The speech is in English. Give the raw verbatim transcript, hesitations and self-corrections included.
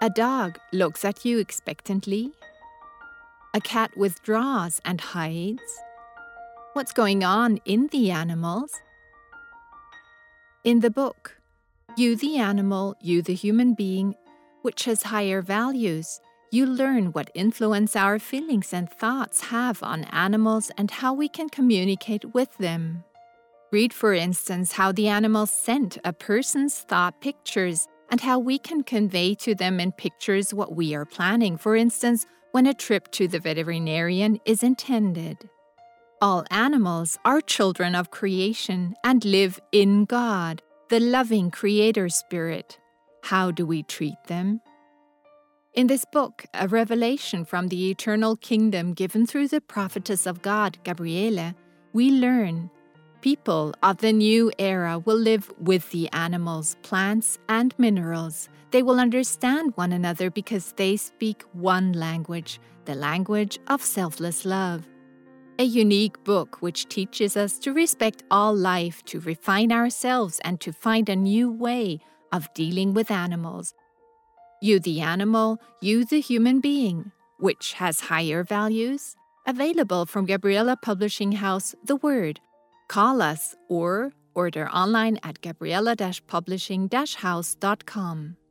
A dog looks at you expectantly. A cat withdraws and hides. What's going on in the animals? In the book, You the Animal, You the Human Being, which has higher values, you learn what influence our feelings and thoughts have on animals and how we can communicate with them. Read, for instance, how the animals send a person's thought pictures and how we can convey to them in pictures what we are planning, for instance, when a trip to the veterinarian is intended. All animals are children of creation and live in God, the loving Creator Spirit. How do we treat them? In this book, a revelation from the eternal kingdom given through the prophetess of God, Gabriela, we learn people of the new era will live with the animals, plants, and minerals. They will understand one another because they speak one language, the language of selfless love. A unique book which teaches us to respect all life, to refine ourselves, and to find a new way of dealing with animals. You the Animal, You the Human Being, which has higher values. Available from Gabriela Publishing House, The Word. Call us or order online at gabriela dash publishing dash house dot com.